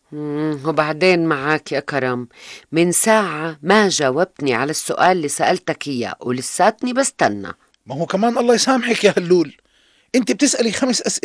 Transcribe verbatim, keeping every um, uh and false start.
مم، وبعدين معك يا كرم، من ساعة ما جاوبتني على السؤال اللي سألتك إياه ولساتني بستنى. ما هو كمان الله يسامحك يا هلول، انت بتسألي خمس أسئلة